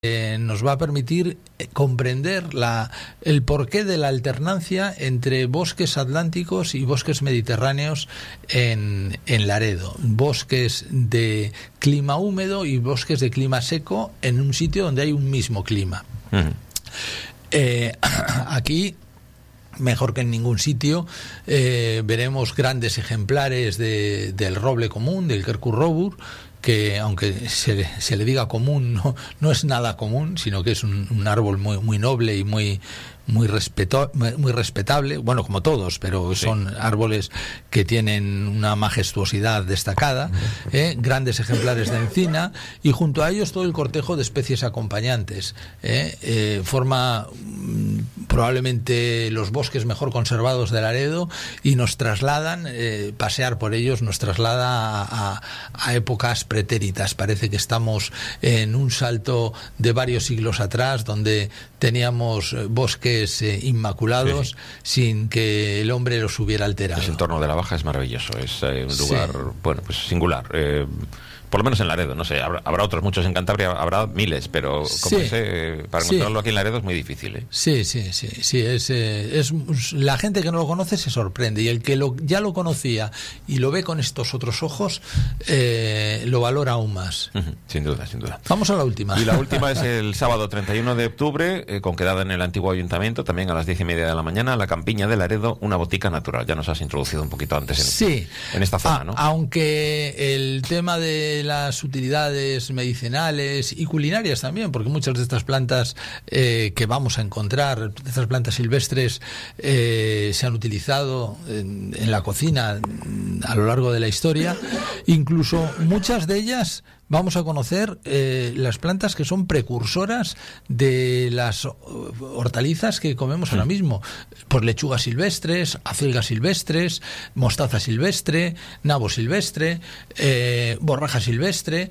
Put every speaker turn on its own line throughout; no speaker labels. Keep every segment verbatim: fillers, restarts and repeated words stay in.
Eh, nos va a permitir comprender la, el porqué de la alternancia entre bosques atlánticos y bosques mediterráneos en, en Laredo. Bosques de clima húmedo y bosques de clima seco en un sitio donde hay un mismo clima. Uh-huh. Eh, aquí, mejor que en ningún sitio, eh, veremos grandes ejemplares de, del roble común, del Quercus robur, que aunque se, se le diga común, no, no es nada común, sino que es un, un árbol muy, muy noble y muy, muy, respeto, muy respetable, bueno, como todos, pero son sí. árboles que tienen una majestuosidad destacada, ¿eh? Grandes ejemplares de encina, y junto a ellos todo el cortejo de especies acompañantes. ¿eh? Eh, forma mm, probablemente los bosques mejor conservados de Laredo, y nos trasladan, eh, pasear por ellos nos traslada a, a, a épocas pretéritas. Parece que estamos en un salto de varios siglos atrás, donde teníamos bosques eh, inmaculados, sí, sí. sin que el hombre los hubiera alterado.
Ese entorno de la Baja es maravilloso, es eh, un lugar, sí. bueno, pues singular. Eh, por lo menos en Laredo, no sé, habrá, habrá otros muchos en Cantabria, habrá miles, pero como sí. ese, para encontrarlo sí. aquí en Laredo es muy difícil. ¿eh?
Sí, sí, sí, sí, es, eh, es la gente que no lo conoce se sorprende, y el que lo, ya lo conocía y lo ve con estos otros ojos, eh, lo valora aún más.
Uh-huh. Sin duda, sin duda.
Vamos a la última.
Y la última es el sábado treinta y uno de octubre, eh, con quedada en el antiguo ayuntamiento, también a las diez y media de la mañana, la campiña de Laredo, una botica natural. Ya nos has introducido un poquito antes en,
sí.
en esta zona, ¿no?
Aunque el tema de las utilidades medicinales y culinarias también, porque muchas de estas plantas eh, que vamos a encontrar, estas plantas silvestres, eh, se han utilizado en, en la cocina a lo largo de la historia. Incluso muchas de ellas vamos a conocer eh, las plantas que son precursoras de las hortalizas que comemos sí. ahora mismo. Pues lechugas silvestres, acelgas silvestres, mostaza silvestre, nabo silvestre, eh, borraja silvestre.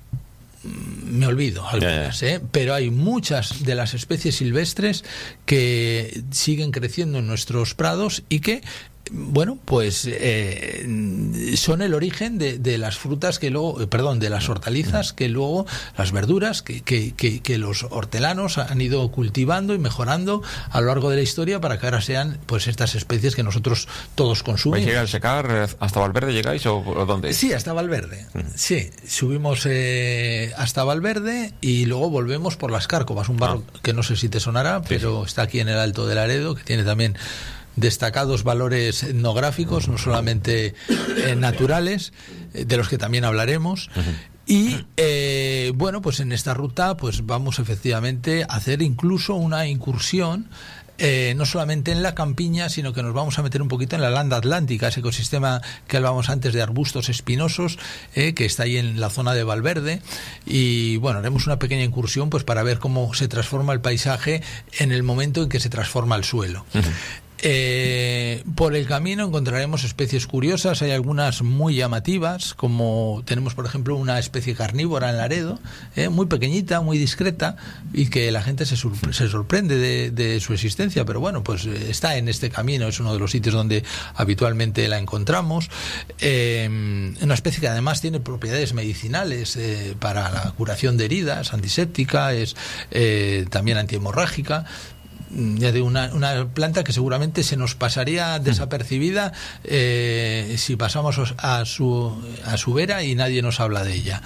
Me olvido algunas, ¿eh? Pero hay muchas de las especies silvestres que siguen creciendo en nuestros prados y que, bueno, pues eh, son el origen de, de las frutas que luego, perdón, de las hortalizas que luego, las verduras que, que, que, que los hortelanos han ido cultivando y mejorando a lo largo de la historia para que ahora sean pues estas especies que nosotros todos consumimos.
¿Vais a llegar al secar hasta Valverde llegáis o, o dónde?
Sí, hasta Valverde. Uh-huh. Sí, subimos eh, hasta Valverde y luego volvemos por las Cárcovas, un barrio ah. que no sé si te sonará, sí, pero sí. está aquí en el Alto de Laredo, que tiene también destacados valores etnográficos, no solamente eh, naturales, eh, de los que también hablaremos. Uh-huh. Y eh, bueno, pues en esta ruta pues vamos efectivamente a hacer incluso una incursión, eh, no solamente en la campiña, sino que nos vamos a meter un poquito en la landa atlántica, ese ecosistema que hablábamos antes de arbustos espinosos, eh, que está ahí en la zona de Valverde. Y bueno, haremos una pequeña incursión pues para ver cómo se transforma el paisaje en el momento en que se transforma el suelo. Uh-huh. Eh, por el camino encontraremos especies curiosas, hay algunas muy llamativas, como tenemos por ejemplo una especie carnívora en Laredo, eh, muy pequeñita, muy discreta, y que la gente se, sorpre- se sorprende de, de su existencia, pero bueno, pues eh, está en este camino, es uno de los sitios donde habitualmente la encontramos. Eh, una especie que además tiene propiedades medicinales eh, para la curación de heridas, antiséptica, es eh, también antihemorrágica. Ya de una, una planta que seguramente se nos pasaría desapercibida eh, si pasamos a su, a su vera y nadie nos habla de ella.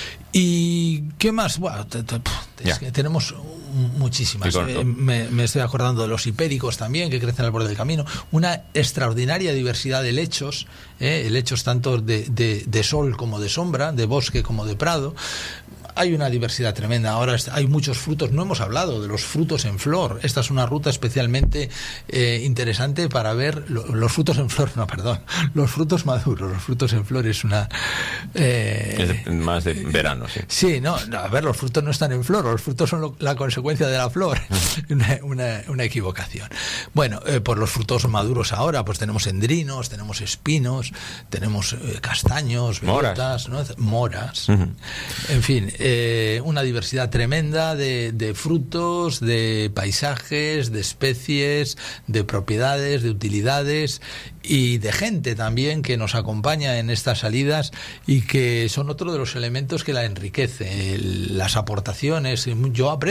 ¿Y qué más? Bueno, t- t- es que tenemos muchísimas. Eh, me, me estoy acordando de los hipéricos también, que crecen al borde del camino. Una extraordinaria diversidad de lechos, eh, lechos tanto de, de, de sol como de sombra, de bosque como de prado. Hay una diversidad tremenda. Ahora hay muchos frutos. No hemos hablado de los frutos en flor. Esta es una ruta especialmente eh, interesante para ver lo, los frutos en flor. No, perdón. Los frutos maduros. Los frutos en flor es una...
Eh, es más de verano, sí.
Sí, no, no. A ver, los frutos no están en flor. Los frutos son lo, la consecuencia de la flor. una, una, una equivocación. Bueno, eh, por los frutos maduros ahora, pues tenemos endrinos, tenemos espinos, tenemos eh, castaños,
moras,
belotas, ¿no? Moras. Uh-huh. En fin... eh, una diversidad tremenda de, de frutos, de paisajes, de especies, de propiedades, de utilidades y de gente también que nos acompaña en estas salidas y que son otro de los elementos que la enriquece. El, las aportaciones, yo aprendo